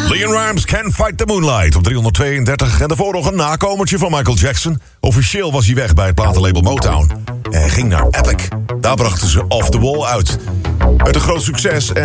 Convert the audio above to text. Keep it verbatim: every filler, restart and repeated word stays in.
Leon Rimes, Can't Fight the Moonlight op driehonderdtweeëndertig. En daarvoor nog een nakomertje van Michael Jackson. Officieel was hij weg bij het platenlabel Motown. En hij ging naar Epic. Daar brachten ze Off the Wall uit. Met een groot succes. En